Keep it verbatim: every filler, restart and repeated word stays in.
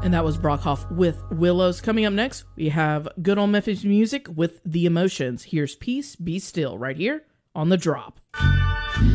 And that was Brockhoff with Willows. Coming up next, we have good old Memphis music with The Emotions. Here's Peace, Be Still, right here on The Drop.